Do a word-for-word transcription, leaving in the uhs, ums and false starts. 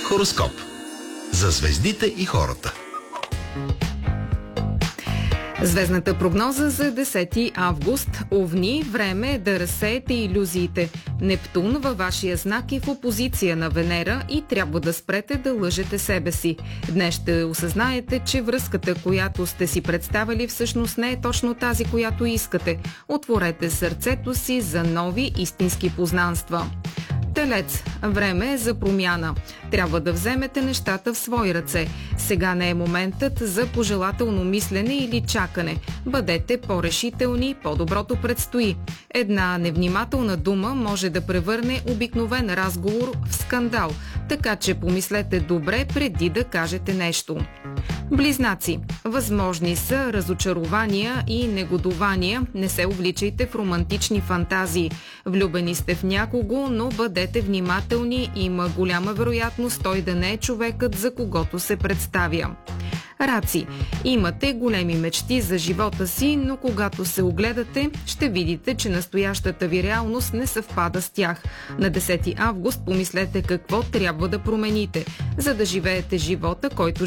Хороскоп. За звездите и хората. Звездната прогноза за десети август. Овни, време е да разсеете илюзиите. Нептун във вашия знак е в опозиция на Венера и трябва да спрете да лъжете себе си. Днес ще осъзнаете, че връзката, която сте си представили, всъщност не е точно тази, която искате. Отворете сърцето си за нови истински познанства. Телец, време е за промяна. Трябва да вземете нещата в свои ръце. Сега не е моментът за пожелателно мислене или чакане. Бъдете по-решителни, по-доброто предстои. Една невнимателна дума може да превърне обикновен разговор в скандал, така че помислете добре преди да кажете нещо. Близнаци, възможни са разочарования и негодувания. Не се увличайте в романтични фантазии. Влюбени сте в някого, но бъдете внимателни, има голяма вероятност той да не е човекът, за когото се представя. Раци, имате големи мечти за живота си, но когато се огледате, ще видите, че настоящата ви реалност не съвпада с тях. На десети август помислете какво трябва да промените, за да живеете живота, който